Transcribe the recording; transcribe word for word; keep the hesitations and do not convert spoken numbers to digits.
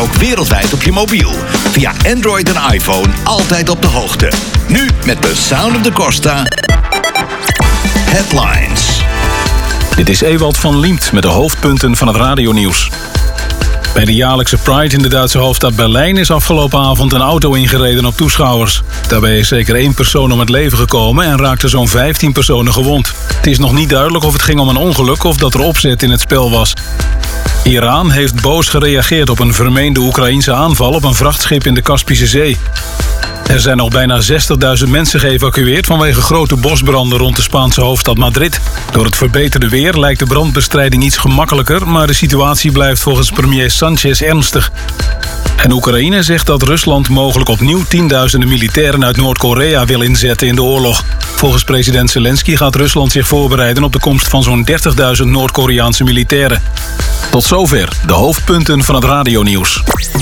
Ook wereldwijd op je mobiel. Via Android en iPhone altijd op de hoogte. Nu met de Sound of the Costa Headlines. Dit is Ewald van Liemt met de hoofdpunten van het radionieuws. Bij de jaarlijkse Pride in de Duitse hoofdstad Berlijn is afgelopen avond een auto ingereden op toeschouwers. Daarbij is zeker één persoon om het leven gekomen en raakten zo'n vijftien personen gewond. Het is nog niet duidelijk of het ging om een ongeluk of dat er opzet in het spel was. Iran heeft boos gereageerd op een vermeende Oekraïense aanval op een vrachtschip in de Kaspische Zee. Er zijn nog bijna zestigduizend mensen geëvacueerd vanwege grote bosbranden rond de Spaanse hoofdstad Madrid. Door het verbeterde weer lijkt de brandbestrijding iets gemakkelijker, maar de situatie blijft volgens premier Sanchez ernstig. En Oekraïne zegt dat Rusland mogelijk opnieuw tienduizenden militairen uit Noord-Korea wil inzetten in de oorlog. Volgens president Zelensky gaat Rusland zich voorbereiden op de komst van zo'n dertigduizend Noord-Koreaanse militairen. Tot zover de hoofdpunten van het radionieuws.